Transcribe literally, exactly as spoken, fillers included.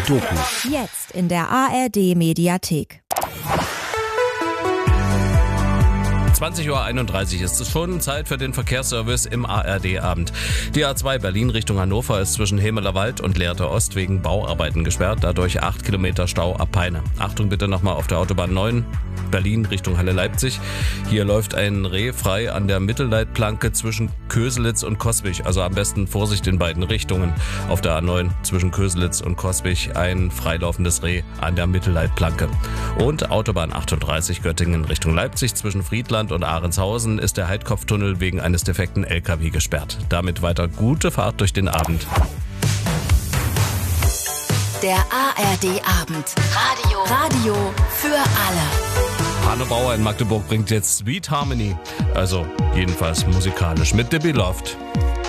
Doku. Jetzt in der A R D-Mediathek. zwanzig Uhr einunddreißig ist es schon, Zeit für den Verkehrsservice im A R D-Abend. Die A zwei Berlin Richtung Hannover ist zwischen Hemelerwald und Lehrte Ost wegen Bauarbeiten gesperrt, dadurch acht Kilometer Stau ab Peine. Achtung bitte nochmal auf der Autobahn neun, Berlin Richtung Halle-Leipzig. Hier läuft ein Reh frei an der Mittelleitplanke zwischen Köselitz und Coswig, also am besten Vorsicht in beiden Richtungen. Auf der A neun zwischen Köselitz und Coswig ein freilaufendes Reh an der Mittelleitplanke. Und Autobahn achtunddreißig Göttingen Richtung Leipzig zwischen Friedland und Ahrenshausen ist der Heidkopftunnel wegen eines defekten L K W gesperrt. Damit weiter gute Fahrt durch den Abend. Der A R D-Abend. Radio. Radio für alle. Hanne Bauer in Magdeburg bringt jetzt Sweet Harmony, also jedenfalls musikalisch mit The Beloved.